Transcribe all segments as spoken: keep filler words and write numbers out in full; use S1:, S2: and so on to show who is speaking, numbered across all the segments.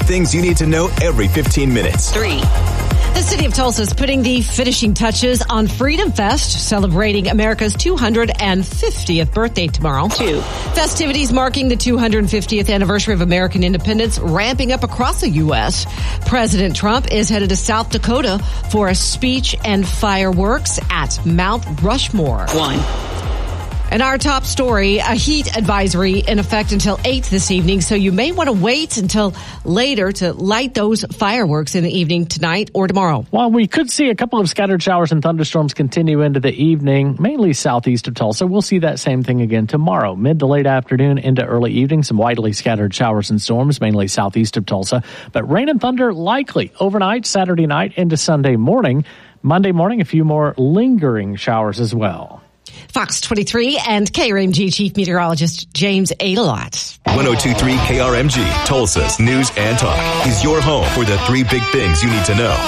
S1: things you need to know every fifteen minutes.
S2: Three.
S3: The city of Tulsa is putting the finishing touches on Freedom Fest, celebrating America's two hundred fiftieth birthday tomorrow.
S2: Two.
S3: Festivities marking the two hundred fiftieth anniversary of American independence ramping up across the U S. President Trump is headed to South Dakota for a speech and fireworks at Mount Rushmore.
S2: One.
S3: And our top story, a heat advisory in effect until eight this evening, so you may want to wait until later to light those fireworks in the evening tonight or tomorrow.
S4: While we could see a couple of scattered showers and thunderstorms continue into the evening, mainly southeast of Tulsa, we'll see that same thing again tomorrow. Mid to late afternoon into early evening, some widely scattered showers and storms, mainly southeast of Tulsa. But rain and thunder likely overnight, Saturday night into Sunday morning. Monday morning, a few more lingering showers as well.
S3: Fox twenty-three and K R M G Chief Meteorologist James Adelot.
S1: one oh two point three K R M G, Tulsa's News and Talk, is your home for the three big things you need to know.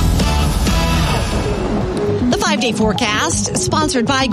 S3: The five-day forecast, sponsored by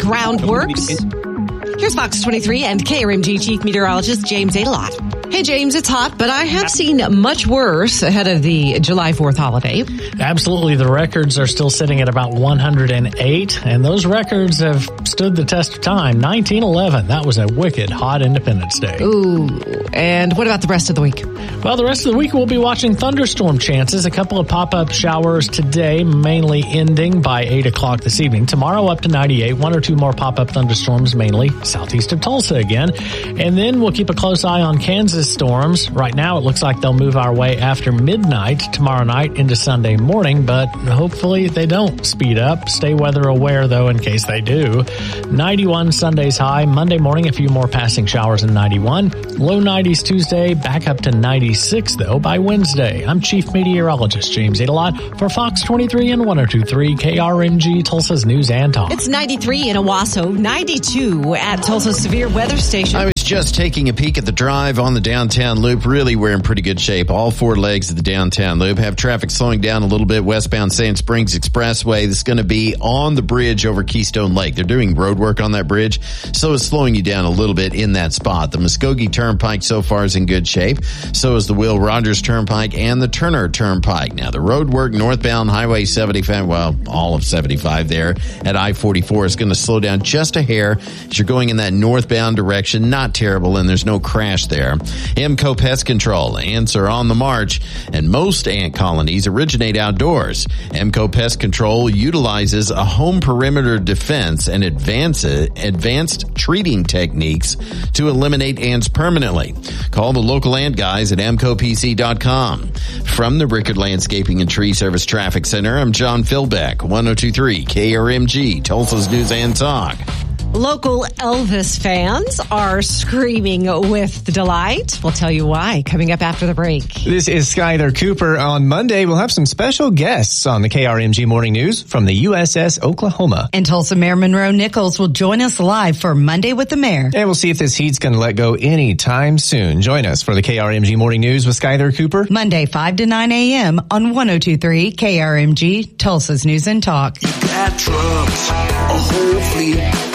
S3: Groundworks. Here's Fox twenty-three and K R M G Chief Meteorologist James Adelot. Hey, James, it's hot, but I have seen much worse ahead of the July fourth holiday.
S4: Absolutely. The records are still sitting at about one hundred eight, and those records have stood the test of time. nineteen eleven, that was a wicked hot Independence Day.
S3: Ooh, and what about the rest of the week?
S4: Well, the rest of the week we'll be watching thunderstorm chances. A couple of pop-up showers today, mainly ending by eight o'clock this evening. Tomorrow up to ninety-eight, one or two more pop-up thunderstorms, mainly southeast of Tulsa again. And then we'll keep a close eye on Kansas storms. Right now, it looks like they'll move our way after midnight tomorrow night into Sunday morning, but hopefully they don't speed up. Stay weather aware, though, in case they do. ninety-one Sunday's high. Monday morning, a few more passing showers in ninety-one. Low nineties Tuesday, back up to ninety-six, though, by Wednesday. I'm Chief Meteorologist James Adelot for Fox twenty-three and one oh two point three K R M G, Tulsa's News and Talk.
S3: It's ninety-three in Owasso, ninety-two at Tulsa's Severe Weather Station.
S5: I was just taking a peek at the drive on the downtown loop. Really, we're in pretty good shape. All four legs of the downtown loop have traffic slowing down a little bit. Westbound Sand Springs Expressway, this is going to be on the bridge over Keystone Lake. They're doing road work on that bridge, so it's slowing you down a little bit in that spot. The Muskogee Turnpike so far is in good shape. So is the Will Rogers Turnpike and the Turner Turnpike. Now, the road work northbound Highway seventy-five, well, all of seventy-five there at I forty-four is going to slow down just a hair as you're going in that northbound direction. Not terrible, and there's no crash there. Emco Pest Control, ants are on the march, and most ant colonies originate outdoors. Emco Pest Control utilizes a home perimeter defense and advanced, advanced treating techniques to eliminate ants permanently. Call the local ant guys at emco p c dot com. From the Rickard Landscaping and Tree Service Traffic Center, I'm John Philbeck, one oh two point three K R M G, Tulsa's News and Talk.
S3: Local Elvis fans are screaming with delight. We'll tell you why coming up after the break.
S6: This is Skyler Cooper. On Monday, we'll have some special guests on the K R M G Morning News from the U S S Oklahoma.
S7: And Tulsa Mayor Monroe Nichols will join us live for Monday with the Mayor.
S6: And we'll see if this heat's going to let go anytime soon. Join us for the K R M G Morning News with Skyler Cooper.
S7: Monday, five to nine a.m. on one oh two point three K R M G, Tulsa's News and Talk.
S8: You got trucks, a whole fleet.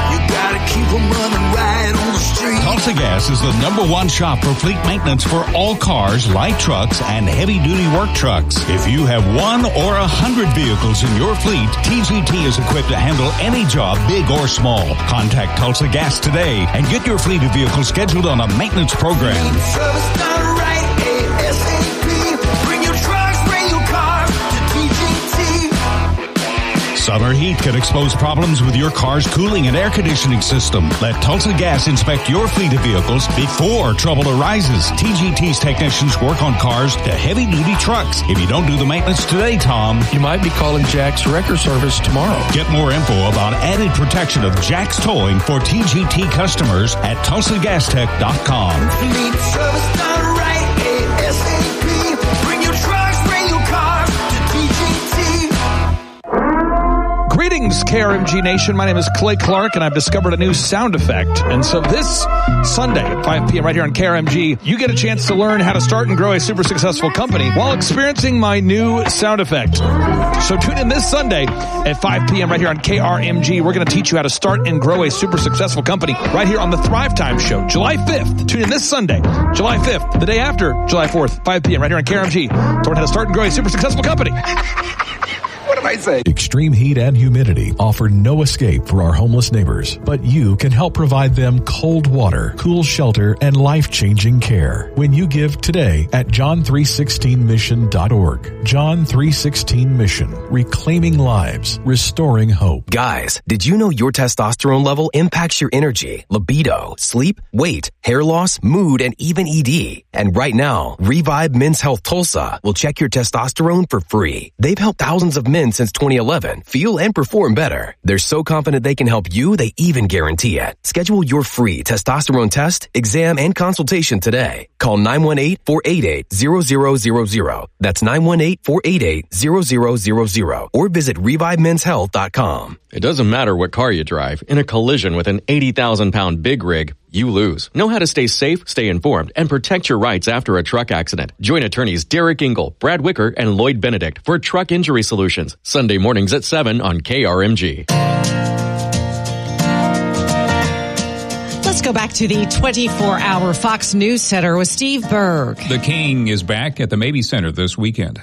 S8: Keep them running right on the street.
S9: Tulsa Gas is the number one shop for fleet maintenance for all cars, light trucks, and heavy-duty work trucks. If you have one or a hundred vehicles in your fleet, T G T is equipped to handle any job, big or small. Contact Tulsa Gas today and get your fleet of vehicles scheduled on a maintenance program.
S8: Service done right, A S A P. Bring your trucks, bring your cars to T G T.
S9: Summer heat can expose problems with your car's cooling and air conditioning system. Let Tulsa Gas inspect your fleet of vehicles before trouble arises. T G T's technicians work on cars to heavy-duty trucks. If you don't do the maintenance today, Tom,
S10: you might be calling Jack's Wrecker Service tomorrow.
S9: Get more info about added protection of Jack's Towing for T G T customers at tulsa gas tech dot com.
S8: Fleet service done right, A S A P. Bring your trucks, bring your cars to T G T.
S11: Greetings,
S2: K R M G Nation. My name is Clay Clark, and I've discovered a new sound effect. And so this Sunday at five p.m. right here on K R M G, you get a chance to learn how to start and grow a super successful company while experiencing my new sound effect. So tune in this Sunday at five p.m. right here on K R M G. We're going to teach you how to start and grow a super successful company right here on the Thrive Time Show, July fifth. Tune in this Sunday, July fifth, the day after July fourth, five p.m. right here on K R M G. To learn how to start and grow a super successful company. What am I saying?
S11: Extreme heat and humidity offer no escape for our homeless neighbors, but you can help provide them cold water, cool shelter, and life-changing care when you give today at john three sixteen mission dot org. John three sixteen Mission, reclaiming lives, restoring hope.
S12: Guys, did you know your testosterone level impacts your energy, libido, sleep, weight, hair loss, mood, and even E D? And right now, Revive Men's Health Tulsa will check your testosterone for free. They've helped thousands of men since twenty eleven feel and perform better. They're so confident they can help you, they even guarantee it. Schedule your free testosterone test, exam, and consultation today. Call nine one eight, four eight eight, zero zero zero zero. That's nine one eight, four eight eight, zero zero zero zero. Or visit revive men's health dot com.
S13: It doesn't matter what car you drive. In a collision with an eighty thousand pound big rig, you lose. Know how to stay safe, stay informed, and protect your rights after a truck accident. Join attorneys Derek Engel, Brad Wicker, and Lloyd Benedict for Truck Injury Solutions. Sunday mornings at seven on K R M G.
S3: Let's go back to the twenty-four hour Fox News Center with Steve Berg.
S14: The King is back at the Mabee Center this weekend.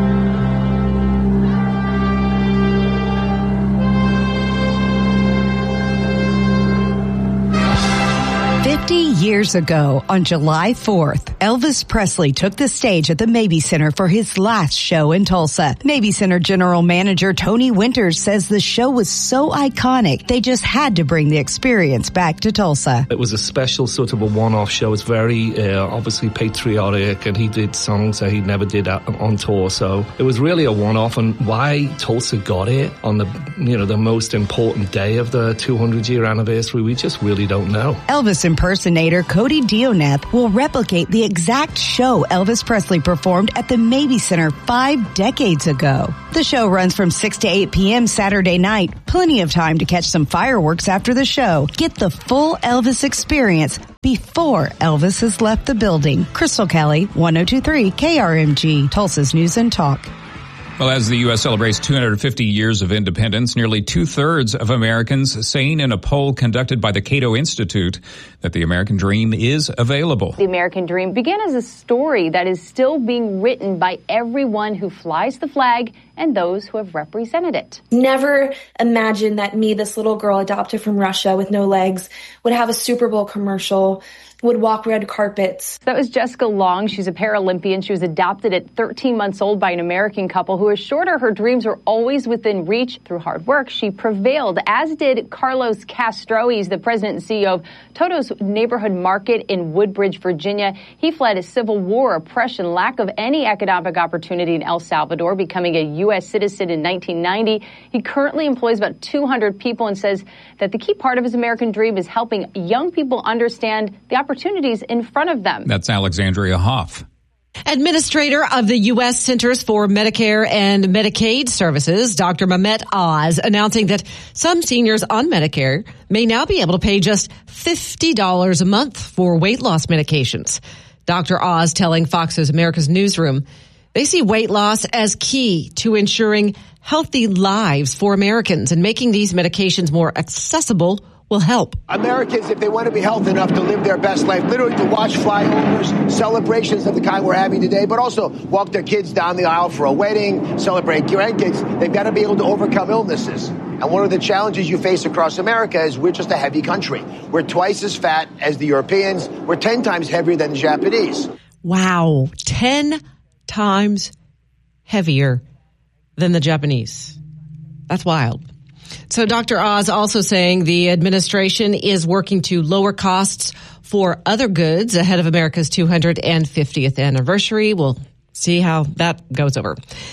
S7: Fifty years ago, on July fourth, Elvis Presley took the stage at the Mabee Center for his last show in Tulsa. Mabee Center General Manager Tony Winters says the show was so iconic, they just had to bring the experience back to Tulsa.
S10: It was a special sort of a one-off show. It's very uh, obviously patriotic, and he did songs that he never did on tour. So it was really a one-off. And why Tulsa got it on the you know the most important day of the two hundred year anniversary, we just really don't know.
S7: Elvis impersonator Cody Dioneth will replicate the exact show Elvis Presley performed at the Mabee Center five decades ago. The show runs from six to eight p.m. Saturday night. Plenty of time to catch some fireworks after the show. Get the full Elvis experience before Elvis has left the building. Crystal Kelly, one oh two point three K R M G, Tulsa's News and Talk.
S14: Well, as the U S celebrates two hundred fifty years of independence, nearly two-thirds of Americans saying in a poll conducted by the Cato Institute that the American dream is available.
S15: The American dream began as a story that is still being written by everyone who flies the flag and those who have represented it.
S16: Never imagined that me, this little girl adopted from Russia with no legs, would have a Super Bowl commercial, would walk red carpets.
S15: That was Jessica Long. She's a Paralympian. She was adopted at thirteen months old by an American couple who assured her her dreams were always within reach. Through hard work, she prevailed, as did Carlos Castro. He's the president and C E O of Toto's Neighborhood Market in Woodbridge, Virginia. He fled a civil war, oppression, lack of any economic opportunity in El Salvador, becoming a U S citizen in nineteen ninety. He currently employs about two hundred people and says that the key part of his American dream is helping young people understand the opportunities in front of them.
S14: That's Alexandria Hoff.
S3: Administrator of the U S Centers for Medicare and Medicaid Services, Doctor Mehmet Oz, announcing that some seniors on Medicare may now be able to pay just fifty dollars a month for weight loss medications. Doctor Oz telling Fox's America's Newsroom they see weight loss as key to ensuring healthy lives for Americans, and making these medications more accessible will help.
S17: Americans, if they want to be healthy enough to live their best life, literally to watch flyovers, celebrations of the kind we're having today, but also walk their kids down the aisle for a wedding, celebrate grandkids, they've got to be able to overcome illnesses. And one of the challenges you face across America is we're just a heavy country. We're twice as fat as the Europeans. We're ten times heavier than the Japanese.
S3: Wow. ten times heavier than the Japanese. That's wild. So Doctor Oz also saying the administration is working to lower costs for other goods ahead of America's two hundred fiftieth anniversary. We'll see how that goes over.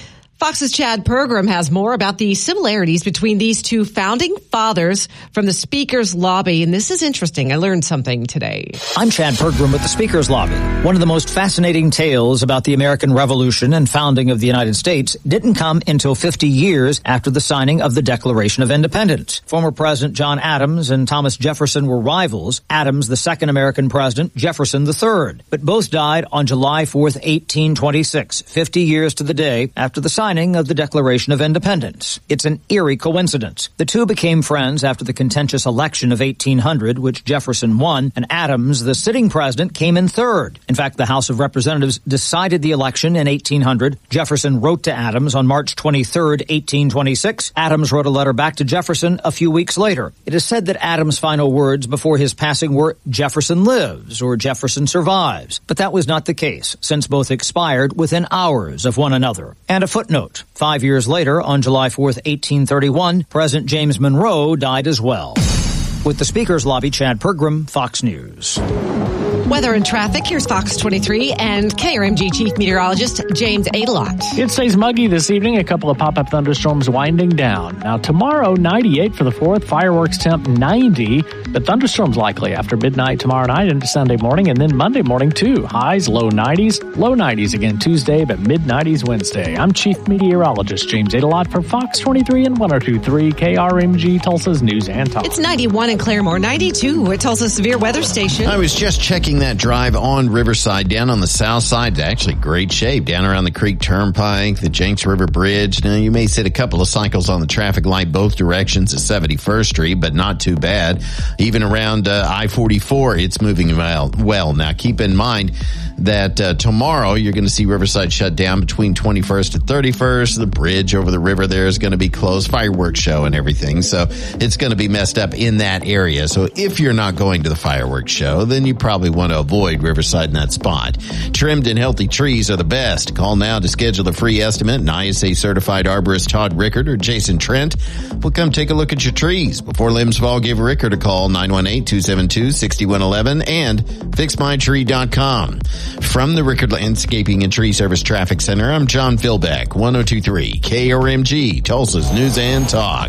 S3: Fox's Chad Pergram has more about the similarities between these two founding fathers from the Speaker's Lobby. And this is interesting. I learned something today.
S18: I'm Chad Pergram with the Speaker's Lobby. One of the most fascinating tales about the American Revolution and founding of the United States didn't come until fifty years after the signing of the Declaration of Independence. Former President John Adams and Thomas Jefferson were rivals. Adams, the second American president, Jefferson the third. But both died on July fourth, eighteen twenty-six, fifty years to the day after the signing of the Declaration of Independence. It's an eerie coincidence. The two became friends after the contentious election of eighteen hundred, which Jefferson won, and Adams, the sitting president, came in third. In fact, the House of Representatives decided the election in eighteen hundred. Jefferson wrote to Adams on March twenty-third, eighteen twenty-six. Adams wrote a letter back to Jefferson a few weeks later. It is said that Adams' final words before his passing were, "Jefferson lives," or "Jefferson survives." But that was not the case, since both expired within hours of one another. And a footnote. Five years later, on July fourth, eighteen thirty-one, President James Monroe died as well. With the Speaker's Lobby, Chad Pergram, Fox News.
S3: Weather and traffic. Here's Fox twenty-three and K R M G Chief Meteorologist James Adelot.
S4: It stays muggy this evening. A couple of pop-up thunderstorms winding down. Now tomorrow, ninety-eight for the fourth. Fireworks temp ninety. But thunderstorms likely after midnight tomorrow night into Sunday morning. And then Monday morning too. Highs, low nineties. Low nineties again Tuesday, but mid nineties Wednesday. I'm Chief Meteorologist James Adelot for Fox twenty-three and one oh two point three K R M G Tulsa's News and Talk.
S3: It's ninety-one in Claremore, ninety-two at Tulsa Severe Weather Station.
S5: I was just checking that drive on Riverside down on the south side. Actually great shape down around the Creek Turnpike, the Jenks River Bridge. Now you may sit a couple of cycles on the traffic light both directions at seventy-first Street, but not too bad. Even around uh, I forty-four, it's moving well. Well, now keep in mind that uh, tomorrow you're going to see Riverside shut down between twenty-first and thirty-first. The bridge over the river there is going to be closed, fireworks show and everything. So it's going to be messed up in that area. So if you're not going to the fireworks show, then you probably want to avoid Riverside in that spot. Trimmed and healthy trees are the best. Call now to schedule a free estimate. And I S A certified arborist Todd Rickard or Jason Trent will come take a look at your trees. Before limbs fall, give Rickard a call, nine one eight, two seven two, six one one one and fix my tree dot com. From the Rickard Landscaping and Tree Service Traffic Center, I'm John Philbeck, one oh two point three K R M G, Tulsa's News and Talk.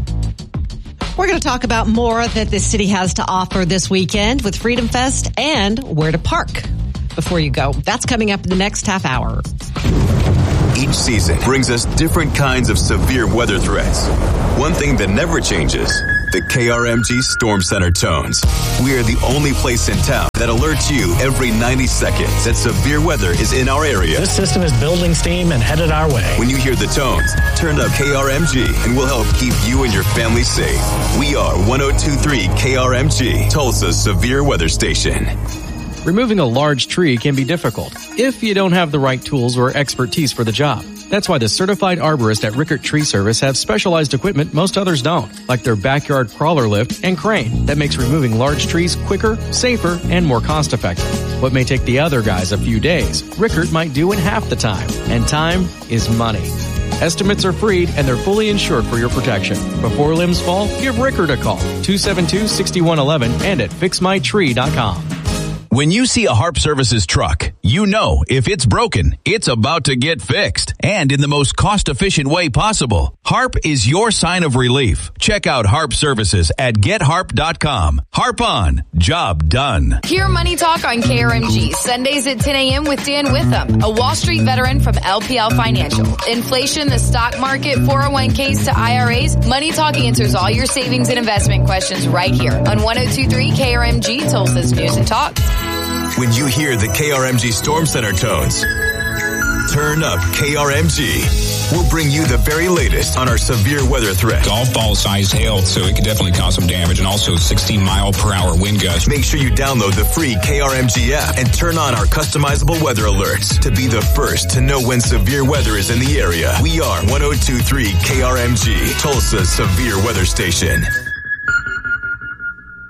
S3: We're going to talk about more that this city has to offer this weekend with Freedom Fest and where to park before you go. That's coming up in the next half hour.
S1: Each season brings us different kinds of severe weather threats. One thing that never changes, the K R M G Storm Center tones. We are the only place in town that alerts you every ninety seconds that severe weather is in our area.
S4: This system is building steam and headed our way.
S1: When you hear the tones, turn up K R M G and we'll help keep you and your family safe. We are one oh two point three K R M G, Tulsa's severe weather station.
S19: Removing a large tree can be difficult if you don't have the right tools or expertise for the job. That's why the certified arborists at Rickard Tree Service have specialized equipment most others don't, like their backyard crawler lift and crane that makes removing large trees quicker, safer, and more cost-effective. What may take the other guys a few days, Rickard might do in half the time. And time is money. Estimates are free and they're fully insured for your protection. Before limbs fall, give Rickard a call, two seven two, six one one one and at fix my tree dot com.
S20: When you see a Harp Services truck, you know if it's broken, it's about to get fixed, and in the most cost-efficient way possible. Harp is your sign of relief. Check out Harp Services at get harp dot com. Harp on. Job done.
S21: Hear Money Talk on K R M G, Sundays at ten a.m. with Dan Witham, a Wall Street veteran from L P L Financial. Inflation, the stock market, four oh one k's to I R As, Money Talk answers all your savings and investment questions right here on one oh two point three K R M G, Tulsa's News and Talk.
S1: When you hear the K R M G Storm Center tones, turn up K R M G. We'll bring you the very latest on our severe weather threat.
S14: Golf ball sized hail, so it could definitely cause some damage, and also sixteen mile per hour wind gusts.
S1: Make sure you download the free K R M G app and turn on our customizable weather alerts to be the first to know when severe weather is in the area. We are one oh two point three K R M G, Tulsa's severe weather station.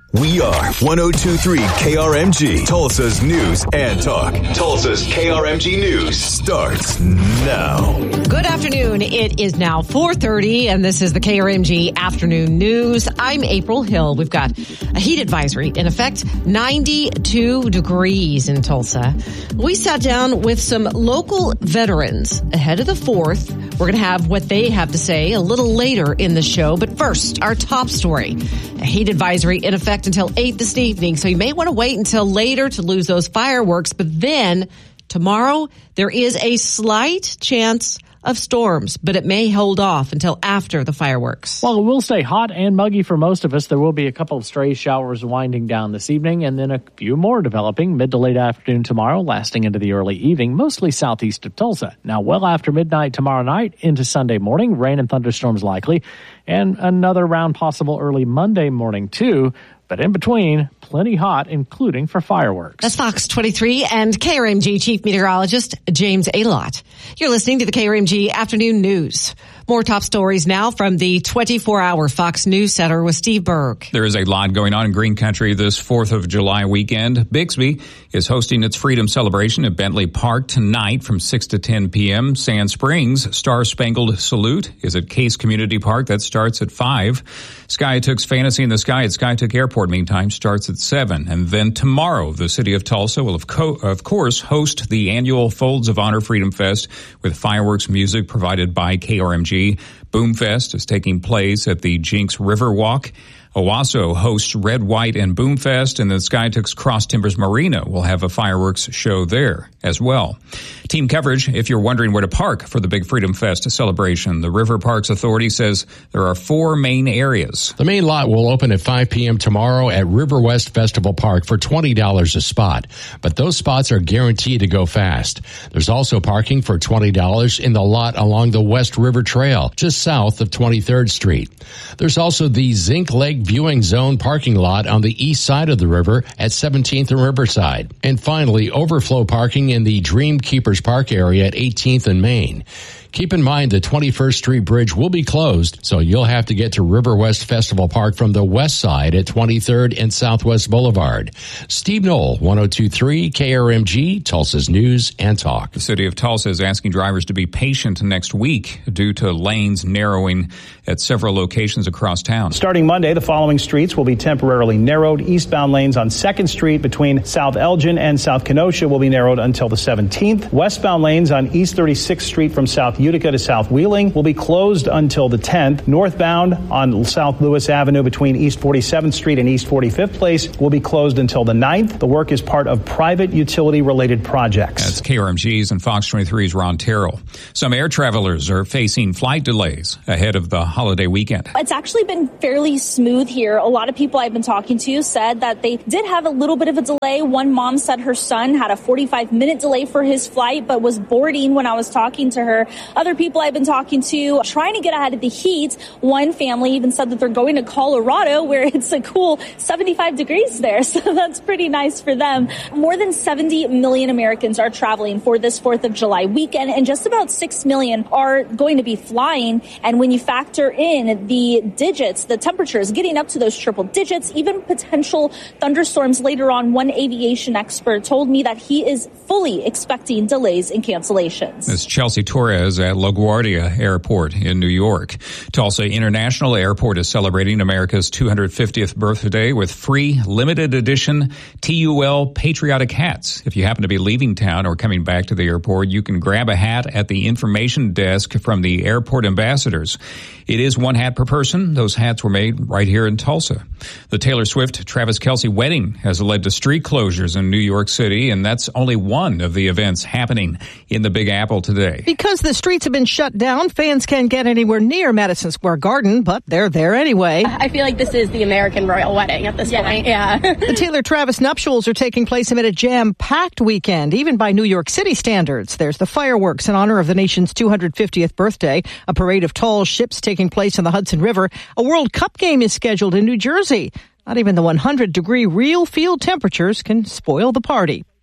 S1: We are one oh two point three K R M G, Tulsa's news and talk. Tulsa's K R M G News starts now.
S3: Good afternoon. It is now four thirty, and this is the K R M G Afternoon News. I'm April Hill. We've got a heat advisory in effect, ninety-two degrees in Tulsa. We sat down with some local veterans ahead of the fourth. We're going to have what they have to say a little later in the show. But first, our top story. A heat advisory in effect until eight this evening. So you may want to wait until later to lose those fireworks. But then tomorrow, there is a slight chance of storms, but it may hold off until after the fireworks.
S4: Well, it will stay hot and muggy for most of us. There will be a couple of stray showers winding down this evening, and then a few more developing mid to late afternoon tomorrow, lasting into the early evening, mostly southeast of Tulsa. Now, well after midnight tomorrow night into Sunday morning, rain and thunderstorms likely, and another round possible early Monday morning, too. But in between, plenty hot, including for fireworks.
S3: That's Fox twenty-three and K R M G Chief Meteorologist James Alott. You're listening to the K R M G Afternoon News. More top stories now from the twenty-four hour Fox News Center with Steve Berg.
S14: There is a lot going on in Green Country this fourth of July weekend. Bixby is hosting its Freedom Celebration at Bentley Park tonight from six to ten p.m. Sand Springs Star Spangled Salute is at Case Community Park. That starts at five. Skytook's Fantasy in the Sky at Skytook Airport, meantime, starts at seven. And then tomorrow, the city of Tulsa will, of, co- of course, host the annual Folds of Honor Freedom Fest with fireworks music provided by K R M G. Boomfest is taking place at the Jinx River Walk. Owasso hosts Red, White, and Boomfest, and then Skytook's Cross Timbers Marina will have a fireworks show there as well. Team coverage, if you're wondering where to park for the big Freedom Fest celebration, the River Parks Authority says there are four main areas.
S6: The main lot will open at five p.m. tomorrow at River West Festival Park for twenty dollars a spot, but those spots are guaranteed to go fast. There's also parking for twenty dollars in the lot along the West River Trail, just south of twenty-third Street. There's also the Zinc Lake Viewing Zone parking lot on the east side of the river at seventeenth and Riverside. And finally, overflow parking in the Dream Keepers Park area at eighteenth and Main. Keep in mind the twenty-first Street Bridge will be closed, so you'll have to get to River West Festival Park from the west side at twenty-third and Southwest Boulevard. Steve Knoll, one oh two point three K R M G, Tulsa's News and Talk.
S14: The city of Tulsa is asking drivers to be patient next week due to lanes narrowing at several locations across town.
S22: Starting Monday, the following streets will be temporarily narrowed. Eastbound lanes on second Street between South Elgin and South Kenosha will be narrowed until the seventeenth. Westbound lanes on East thirty-sixth Street from South Utica to South Wheeling will be closed until the tenth. Northbound on South Lewis Avenue between East forty-seventh Street and East forty-fifth Place will be closed until the ninth. The work is part of private utility-related projects.
S14: That's K R M G's and Fox twenty-three's Ron Terrell. Some air travelers are facing flight delays ahead of the holiday weekend.
S23: It's actually been fairly smooth here. A lot of people I've been talking to said that they did have a little bit of a delay. One mom said her son had a forty-five minute delay for his flight, but was boarding when I was talking to her. Other people I've been talking to trying to get ahead of the heat. One family even said that they're going to Colorado where it's a cool seventy-five degrees there. So that's pretty nice for them. More than seventy million Americans are traveling for this fourth of July weekend, and just about six million are going to be flying. And when you factor in the digits, the temperatures getting up to those triple digits, even potential thunderstorms later on, one aviation expert told me that he is fully expecting delays and cancellations.
S14: It's Chelsea Torres at LaGuardia Airport in New York. Tulsa International Airport is celebrating America's two hundred fiftieth birthday with free limited edition T U L patriotic hats. If you happen to be leaving town or coming back to the airport, you can grab a hat at the information desk from the airport ambassadors. It is one hat per person. Those hats were made right here in Tulsa. The Taylor Swift Travis Kelce wedding has led to street closures in New York City, and that's only one of the events happening in the Big Apple today.
S24: Because the streets have been shut down, fans can't get anywhere near Madison Square Garden, but they're there anyway.
S25: I feel like this is the American royal wedding at this yeah. point. Yeah.
S24: The Taylor-Travis nuptials are taking place amid a jam-packed weekend, even by New York City standards. There's the fireworks in honor of the nation's two hundred fiftieth birthday, a parade of tall ships taking place in the Hudson River. A World Cup game is scheduled in New Jersey. Not even the one hundred degree real field temperatures can spoil the party.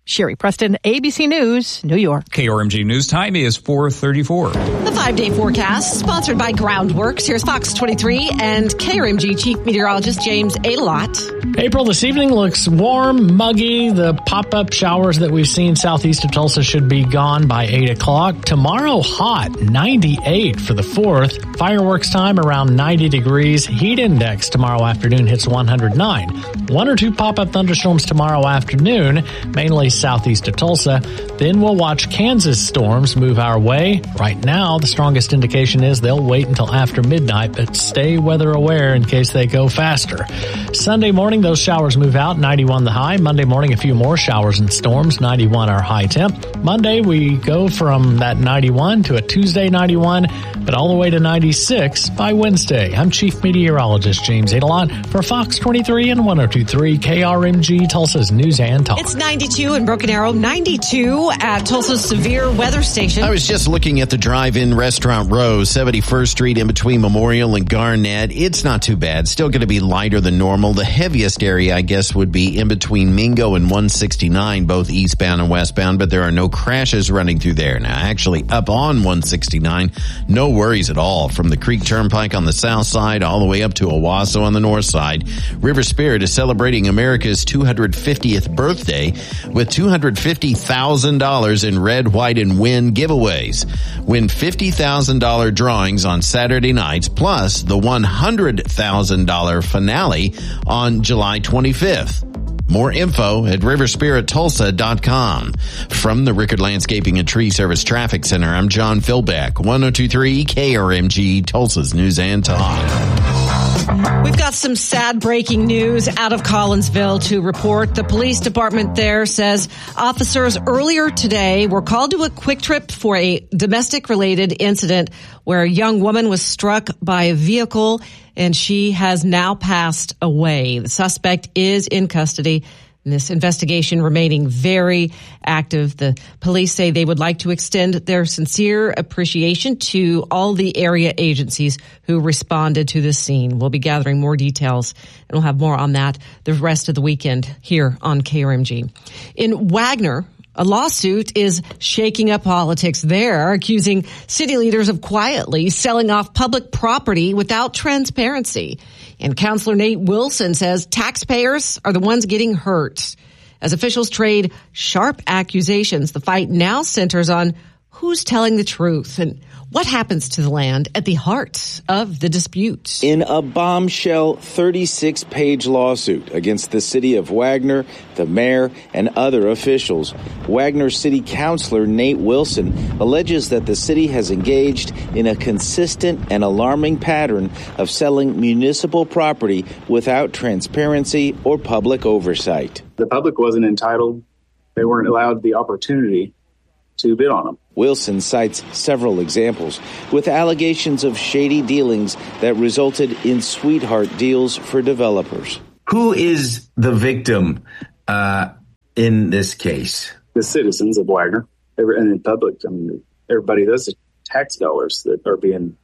S24: Sherry Preston, A B C News, New York.
S14: K R M G News time is four thirty-four.
S3: The five-day forecast, sponsored by Groundworks. Here's Fox twenty-three and K R M G Chief Meteorologist James Adelot.
S4: April this evening looks warm, muggy. The pop-up showers that we've seen southeast of Tulsa should be gone by eight o'clock. Tomorrow, hot, ninety-eight for the fourth. Fireworks time around ninety degrees. Heat index tomorrow afternoon hits one hundred nine. One or two pop-up thunderstorms tomorrow afternoon, mainly southeast of Tulsa. Then we'll watch Kansas storms move our way. Right now, the strongest indication is they'll wait until after midnight, but stay weather aware in case they go faster. Sunday morning, those showers move out, ninety-one the high. Monday morning, a few more showers and storms, ninety-one our high temp. Monday, we go from that ninety-one to a Tuesday ninety-one, but all the way to ninety-six by Wednesday. I'm Chief Meteorologist James Adelon for Fox twenty-three and one oh two point three K R M G, Tulsa's News and Talk.
S3: It's ninety-two in Broken Arrow, ninety-two at Tulsa's Severe Weather Station.
S5: I was just looking at the drive-in restaurant row, seventy-first Street in between Memorial and Garnett. It's not too bad. Still going to be lighter than normal. The heaviest area, I guess, would be in between Mingo and one sixty-nine, both eastbound and westbound, but there are no crashes running through there. Now, actually, up on one sixty-nine, no worries at all. From the Creek Turnpike on the south side all the way up to Owasso on the north side. River Spirit is celebrating America's two hundred fiftieth birthday with two hundred fifty thousand dollars in red, white, and win giveaways. Win fifty thousand dollars drawings on Saturday nights, plus the one hundred thousand dollars finale on July twenty-fifth. More info at river spirit tulsa dot com. From the Rickard Landscaping and Tree Service Traffic Center, I'm John Philbeck, one oh two point three K R M G, Tulsa's News and Talk.
S3: We've got some sad breaking news out of Collinsville to report. The police department there says officers earlier today were called to a quick trip for a domestic-related incident where a young woman was struck by a vehicle and she has now passed away. The suspect is in custody. This investigation remaining very active. The police say they would like to extend their sincere appreciation to all the area agencies who responded to this scene. We'll be gathering more details, and we'll have more on that the rest of the weekend here on K R M G. In Wagner, a lawsuit is shaking up politics there, accusing city leaders of quietly selling off public property without transparency. And Councilor Nate Wilson says taxpayers are the ones getting hurt. As officials trade sharp accusations, the fight now centers on who's telling the truth and what happens to the land at the heart of the dispute.
S2: In a bombshell thirty-six page lawsuit against the city of Wagner, the mayor, and other officials, Wagner City Councilor Nate Wilson alleges that the city has engaged in a consistent and alarming pattern of selling municipal property without transparency or public oversight.
S8: The public wasn't entitled. They weren't allowed the opportunity to bid on them.
S2: Wilson cites several examples with allegations of shady dealings that resulted in sweetheart deals for developers.
S9: Who is the victim uh, in this case?
S8: The citizens of Wagner and the public. I mean, everybody, those are tax dollars that are being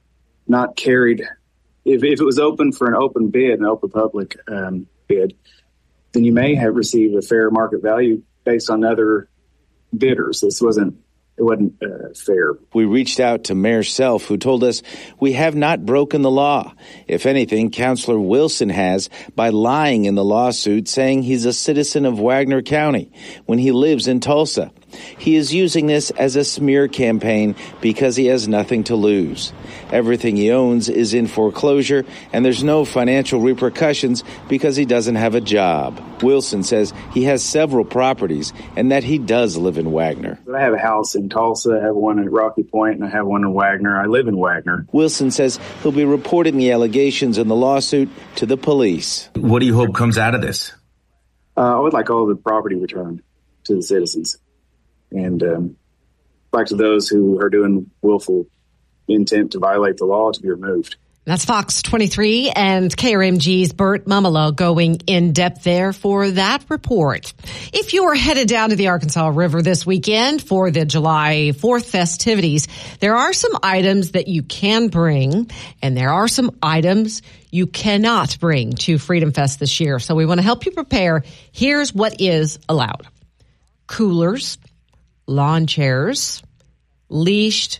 S8: not carried. If, if it was open for an open bid, an open public um, bid, then you may have received a fair market value based on other bidders. This wasn't It wasn't uh, fair.
S2: We reached out to Mayor Self, who told us we have not broken the law. If anything, Councilor Wilson has by lying in the lawsuit, saying he's a citizen of Wagner County when he lives in Tulsa. He is using this as a smear campaign because he has nothing to lose. Everything he owns is in foreclosure, and there's no financial repercussions because he doesn't have a job. Wilson says he has several properties and that he does live in Wagner.
S8: I have a house in Tulsa, I have one in Rocky Point, and I have one in Wagner. I live in Wagner.
S2: Wilson says he'll be reporting the allegations in the lawsuit to the police.
S9: What do you hope comes out of this?
S8: Uh, I would like all the property returned to the citizens. And um, back to those who are doing willful intent to violate the law to be removed.
S3: That's Fox twenty-three and K R M G's Bert Mumolo going in depth there for that report. If you're headed down to the Arkansas River this weekend for the July fourth festivities, there are some items that you can bring, and there are some items you cannot bring to Freedom Fest this year. So we want to help you prepare. Here's what is allowed. coolers, lawn chairs, leashed,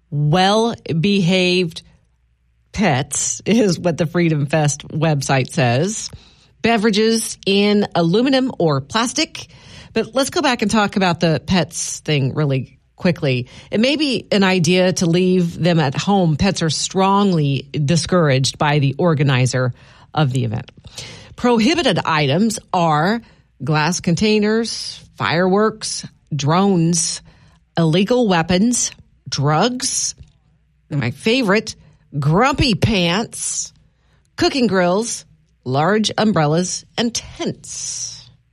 S3: well-behaved pets is what the Freedom Fest website says. Beverages in aluminum or plastic. But let's go back and talk about the pets thing really quickly. It may be an idea to leave them at home. Pets are strongly discouraged by the organizer of the event. Prohibited items are glass containers, fireworks, drones, illegal weapons, drugs, and my favorite, grumpy pants, cooking grills, large umbrellas, and tents.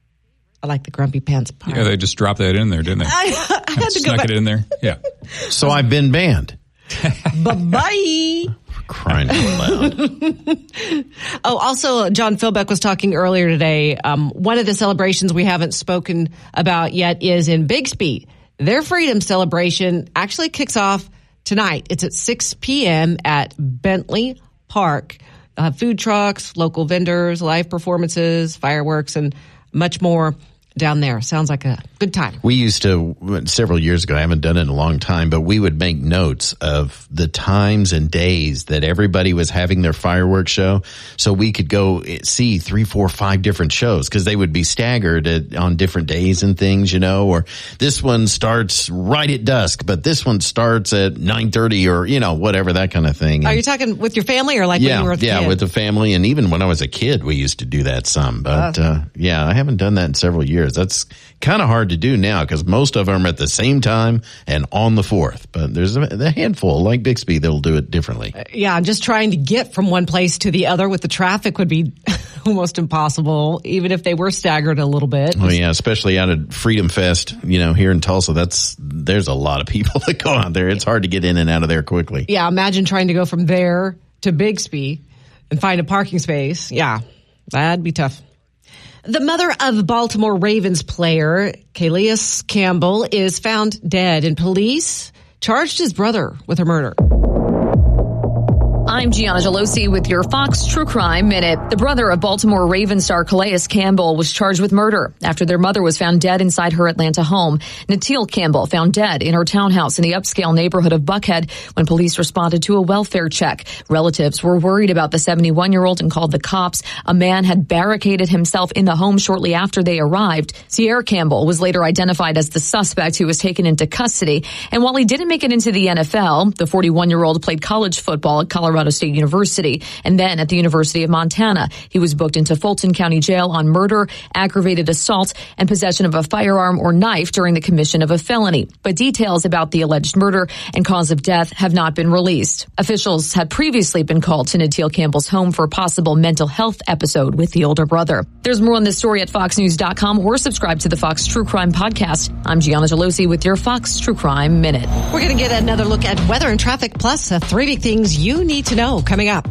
S3: I like the grumpy pants part.
S14: Yeah, they just dropped that in there, didn't they?
S3: I, I had to
S14: Snuck
S3: go back.
S14: it in there. Yeah.
S5: So I've been banned.
S3: Bye-bye.
S5: Crying out loud.
S3: Oh, also, John Philbeck was talking earlier today. Um, one of the celebrations we haven't spoken about yet is in Bixby. Their Freedom Celebration actually kicks off tonight. It's at six p.m. at Bentley Park. Uh, food trucks, local vendors, live performances, fireworks, and much more down there. Sounds like a good time.
S5: We used to, several years ago, I haven't done it in a long time, but we would make notes of the times and days that everybody was having their fireworks show. So we could go see three, four, five different shows because they would be staggered at, on different days and things, you know, or this one starts right at dusk, but this one starts at nine thirty or, you know, whatever, that kind of thing.
S3: Are
S5: And,
S3: you talking with your family or like
S5: yeah,
S3: when you were a
S5: yeah,
S3: kid?
S5: with the family. And even when I was a kid, we used to do that some. But,
S3: Uh.
S5: uh, yeah, I haven't done that in several years. That's kind of hard to do now because most of them are at the same time and on the fourth. But there's a, a handful like Bixby that'll do it differently.
S3: Yeah, just trying to get from one place to the other with the traffic would be almost impossible, even if they were staggered a little bit.
S5: Oh yeah, especially out at Freedom Fest, you know, here in Tulsa. That's there's a lot of people that go out there. It's hard to get in and out of there quickly.
S3: Yeah, imagine trying to go from there to Bixby and find a parking space. Yeah, that'd be tough. The mother of Baltimore Ravens player Calais Campbell is found dead, and police charged his brother with her murder.
S7: I'm Gianna Gelosi with your Fox True Crime Minute. The brother of Baltimore Ravens star Calais Campbell was charged with murder after their mother was found dead inside her Atlanta home. Natil Campbell found dead in her townhouse in the upscale neighborhood of Buckhead when police responded to a welfare check. Relatives were worried about the seventy-one-year-old and called the cops. A man had barricaded himself in the home shortly after they arrived. Sierra Campbell was later identified as the suspect who was taken into custody. And while he didn't make it into the N F L, the forty-one-year-old played college football at Colorado State University and then at the University of Montana. He was booked into Fulton County Jail on murder, aggravated assault, and possession of a firearm or knife during the commission of a felony. But details about the alleged murder and cause of death have not been released. Officials had previously been called to Natil Campbell's home for a possible mental health episode with the older brother. There's more on this story at fox news dot com or subscribe to the Fox True Crime Podcast. I'm Gianna Gelosi with your Fox True Crime Minute.
S3: We're going to get another look at weather and traffic, plus uh, three big things you need to know coming up.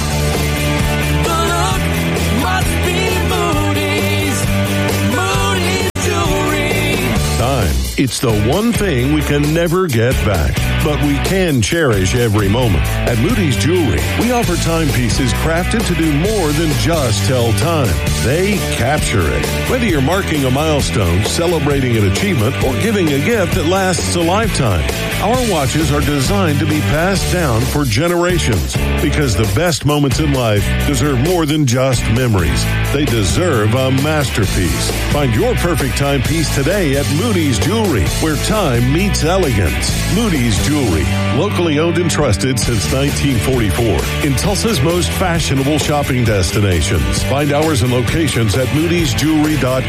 S10: Time. It's the one thing we can never get back, but we can cherish every moment. At Moody's Jewelry, we offer timepieces crafted to do more than just tell time. They capture it. Whether you're marking a milestone, celebrating an achievement, or giving a gift that lasts a lifetime, our watches are designed to be passed down for generations because the best moments in life deserve more than just memories. They deserve a masterpiece. Find your perfect timepiece today at Moody's Jewelry, where time meets elegance. Moody's Jewelry, locally owned and trusted since nineteen forty-four. In Tulsa's most fashionable shopping destinations. Find hours and locations at moodys jewelry dot